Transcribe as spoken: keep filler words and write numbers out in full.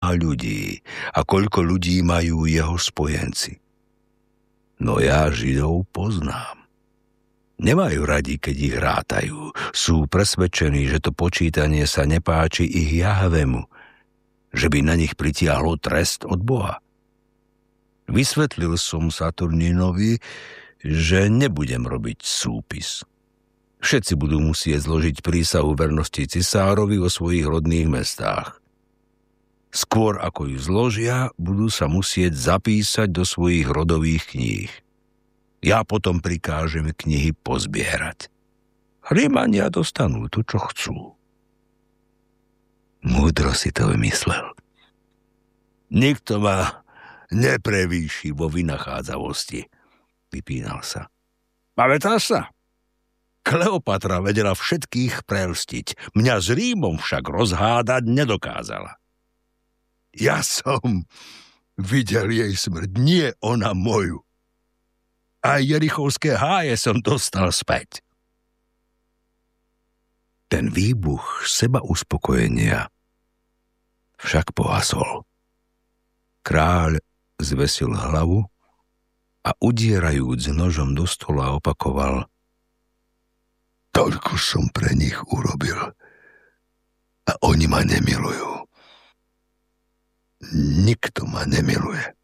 má ľudí a koľko ľudí majú jeho spojenci. No ja Židov poznám. Nemajú radi, keď ich rátajú. Sú presvedčení, že to počítanie sa nepáči ich Jahvemu, že by na nich pritiahlo trest od Boha. Vysvetlil som Saturninovi, že nebudem robiť súpis. Všetci budú musieť zložiť prísahu vernosti cisárovi vo svojich rodných mestách. Skôr ako ju zložia, budú sa musieť zapísať do svojich rodových kníh. Ja potom prikážem knihy pozbierať. Rímania dostanú to, čo chcú. Múdro si to vymyslel. Nikto ma neprevýši vo vynachádzavosti, vypínal sa. Pamätáš sa? Kleopatra vedela všetkých prelstiť, mňa s Rímom však rozhádať nedokázala. Ja som videl jej smrť, nie ona moju. A jerichovské háje som dostal späť. Ten výbuch seba uspokojenia však pohasol. Kráľ zvesil hlavu a udierajúc nožom do stola opakoval: Toľko som pre nich urobil a oni ma nemilujú. Nikto ma nemiluje.